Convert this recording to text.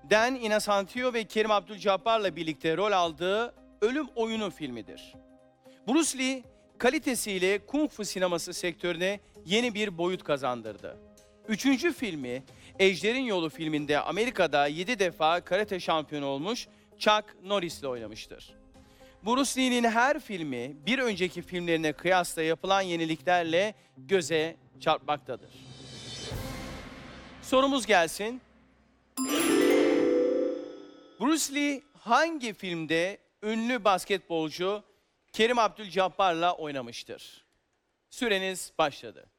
Dan Inosanto ve Kerim Abdul-Jabbar'la birlikte rol aldığı Ölüm Oyunu filmidir. Bruce Lee, kalitesiyle kung fu sineması sektörüne yeni bir boyut kazandırdı. Üçüncü filmi, Ejder'in Yolu filminde Amerika'da 7 defa karate şampiyonu olmuş Chuck Norris'le oynamıştır. Bruce Lee'nin her filmi bir önceki filmlerine kıyasla yapılan yeniliklerle göze çarpmaktadır. Sorumuz gelsin. Bruce Lee hangi filmde ünlü basketbolcu Kerim Abdul-Jabbar'la oynamıştır? Süreniz başladı.